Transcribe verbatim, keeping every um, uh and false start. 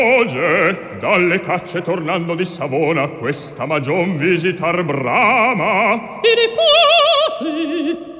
Oge, dalle cacce tornando di Savona, questa magion visitar brama. I nipoti